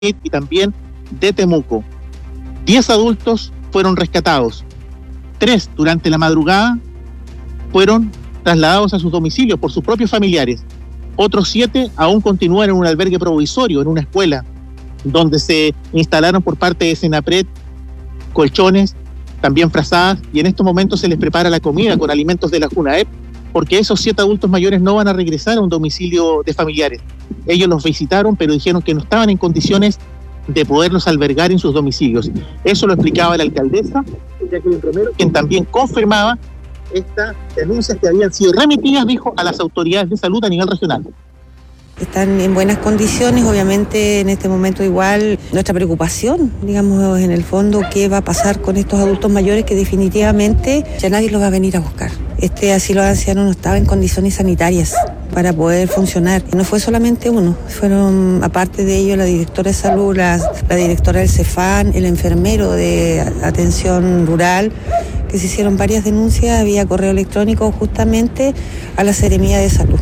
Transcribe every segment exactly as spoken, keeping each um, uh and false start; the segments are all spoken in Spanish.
y también de Temuco. Diez adultos fueron rescatados. Tres durante la madrugada fueron trasladados a sus domicilios por sus propios familiares. Otros siete aún continúan en un albergue provisorio, en una escuela, donde se instalaron por parte de Senapred colchones, también frazadas, y en estos momentos se les prepara la comida con alimentos de la JUNAEP, porque esos siete adultos mayores no van a regresar a un domicilio de familiares. Ellos los visitaron, pero dijeron que no estaban en condiciones de poderlos albergar en sus domicilios. Eso lo explicaba la alcaldesa, Jacqueline Romero, quien también confirmaba estas denuncias que habían sido remitidas, dijo, a las autoridades de salud a nivel regional. Están en buenas condiciones, obviamente en este momento igual nuestra preocupación, digamos, en el fondo, qué va a pasar con estos adultos mayores que definitivamente ya nadie los va a venir a buscar. Este asilo de ancianos no estaba en condiciones sanitarias para poder funcionar. Y no fue solamente uno, fueron aparte de ello la directora de salud, la, la directora del CEFAN, el enfermero de atención rural, que se hicieron varias denuncias vía correo electrónico justamente a la Seremía de Salud.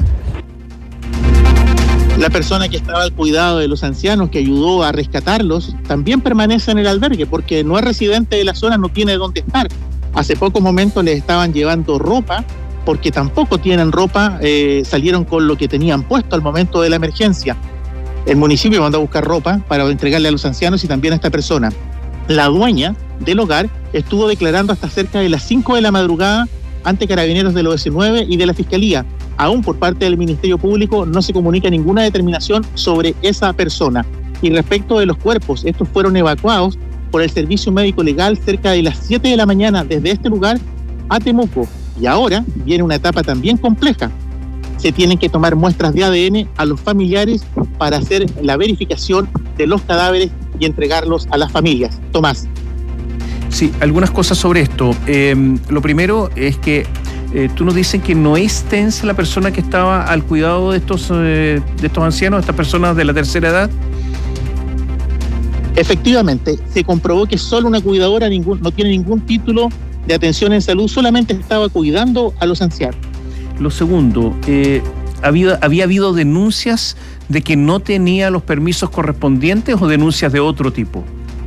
La persona que estaba al cuidado de los ancianos, que ayudó a rescatarlos, también permanece en el albergue porque no es residente de la zona, no tiene dónde estar. Hace pocos momentos les estaban llevando ropa porque tampoco tienen ropa, eh, salieron con lo que tenían puesto al momento de la emergencia. El municipio mandó a buscar ropa para entregarle a los ancianos y también a esta persona. La dueña del hogar estuvo declarando hasta cerca de las cinco de la madrugada ante Carabineros del O S nueve y de la Fiscalía. Aún por parte del Ministerio Público no se comunica ninguna determinación sobre esa persona. Y respecto de los cuerpos, estos fueron evacuados por el Servicio Médico Legal cerca de las siete de la mañana desde este lugar a Temuco. Y ahora viene una etapa también compleja. Se tienen que tomar muestras de A D N a los familiares para hacer la verificación de los cadáveres y entregarlos a las familias. Tomás. Sí, algunas cosas sobre esto. Eh, lo primero es que Eh, tú nos dices que no es tensa la persona que estaba al cuidado de estos, eh, de estos ancianos, estas personas de la tercera edad. Efectivamente, se comprobó que solo una cuidadora ningún, no tiene ningún título de atención en salud, solamente estaba cuidando a los ancianos. Lo segundo, eh, ¿había, ¿había habido denuncias de que no tenía los permisos correspondientes o denuncias de otro tipo?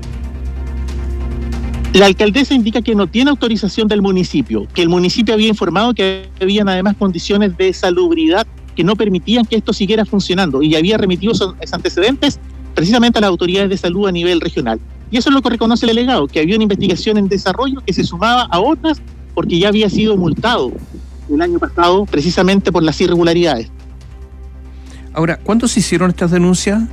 La alcaldesa indica que no tiene autorización del municipio, que el municipio había informado que habían además condiciones de salubridad que no permitían que esto siguiera funcionando y había remitido esos antecedentes precisamente a las autoridades de salud a nivel regional. Y eso es lo que reconoce el delegado, que había una investigación en desarrollo que se sumaba a otras porque ya había sido multado el año pasado precisamente por las irregularidades. Ahora, ¿cuándo se hicieron estas denuncias?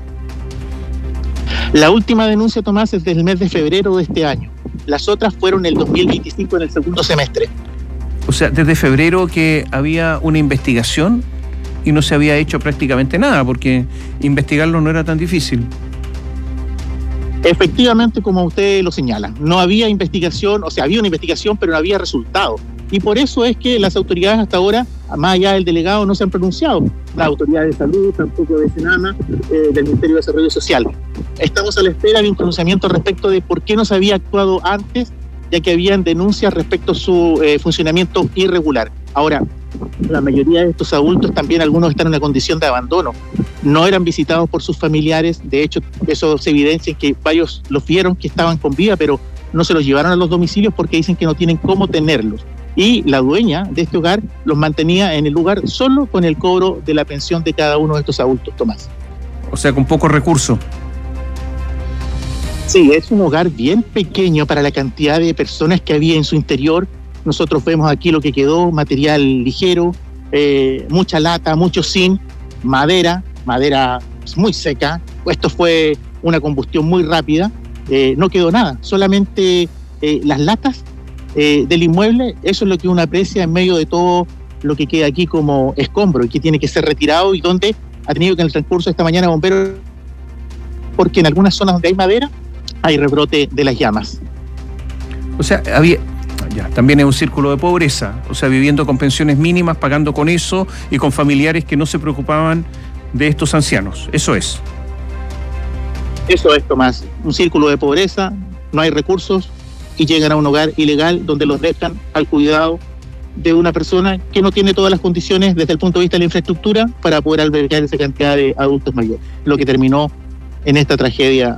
La última denuncia, Tomás, es del mes de febrero de este año. Las otras fueron el dos mil veinticinco en el segundo semestre. O sea, desde febrero que había una investigación y no se había hecho prácticamente nada, porque investigarlo no era tan difícil. Efectivamente, como usted lo señala, no había investigación, o sea, había una investigación, pero no había resultado. Y por eso es que las autoridades hasta ahora, más allá del delegado, no se han pronunciado. Las autoridades de salud, tampoco de Senama, eh, del Ministerio de Desarrollo Social. Estamos a la espera de un pronunciamiento respecto de por qué no se había actuado antes, ya que habían denuncias respecto a su eh, funcionamiento irregular. Ahora, la mayoría de estos adultos, también algunos están en una condición de abandono. No eran visitados por sus familiares, de hecho, eso se evidencia en que varios los vieron que estaban con vida, pero no se los llevaron a los domicilios porque dicen que no tienen cómo tenerlos. Y la dueña de este hogar los mantenía en el lugar solo con el cobro de la pensión de cada uno de estos adultos, Tomás. O sea, con pocos recursos. Sí, es un hogar bien pequeño para la cantidad de personas que había en su interior. Nosotros vemos aquí lo que quedó, material ligero, eh, mucha lata, mucho zinc, madera, madera muy seca. Esto fue una combustión muy rápida, eh, no quedó nada, solamente eh, las latas eh, del inmueble. Eso es lo que uno aprecia en medio de todo lo que queda aquí como escombro y que tiene que ser retirado, y donde ha tenido que en el transcurso de esta mañana bomberos, porque en algunas zonas donde hay madera hay rebrote de las llamas. O sea, había... Ya, también es un círculo de pobreza, o sea, viviendo con pensiones mínimas, pagando con eso y con familiares que no se preocupaban de estos ancianos. Eso es. Eso es, Tomás, un círculo de pobreza, no hay recursos y llegan a un hogar ilegal donde los dejan al cuidado de una persona que no tiene todas las condiciones desde el punto de vista de la infraestructura para poder albergar esa cantidad de adultos mayores, lo que terminó en esta tragedia